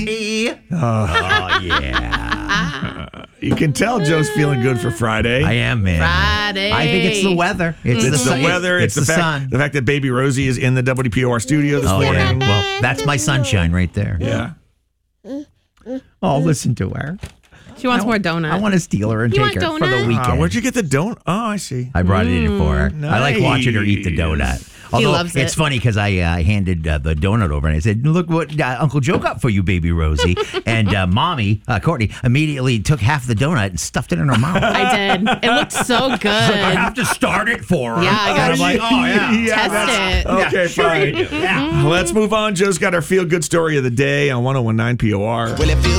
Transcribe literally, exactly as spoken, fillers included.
Oh, yeah. You can tell Joe's feeling good for Friday. I am, man. Friday. I think it's the weather. It's, it's the, the weather. It's, it's the, the fact, sun. The fact that baby Rosie is in the W P O R studio this oh, morning. Yeah. Well, that's my sunshine right there. Yeah. Oh, listen to her. She wants I, more donuts. I want to steal her and You take her want for the donut? weekend. Uh, where'd you get the donut? Oh, I see. I brought it in for her. Nice. I like watching her eat the donut. Although loves it's it. funny because I uh, handed uh, the donut over and I said, "Look what uh, Uncle Joe got for you, baby Rosie." And uh, Mommy, uh, Courtney, immediately took half the donut and stuffed it in her mouth. I did. It looked so good. I have to start it for her. Yeah, I got And I'm like, oh yeah. Yeah, Test that's- it. Okay, Yeah, sure fine. you do. Yeah. Let's move on. Joe's got our feel good story of the day on one oh one nine P O R. Well, it feels